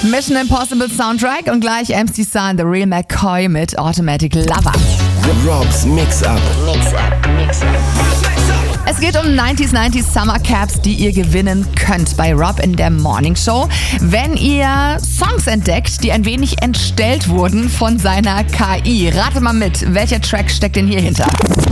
Mission Impossible Soundtrack und gleich MC Sun, The Real McCoy mit Automatic Lover. Robs Mix-Up. Es geht um 90s Summer Caps, die ihr gewinnen könnt bei Rob in der Morning Show, wenn ihr Songs entdeckt, die ein wenig entstellt wurden von seiner KI. Rate mal mit, welcher Track steckt denn hier hinter?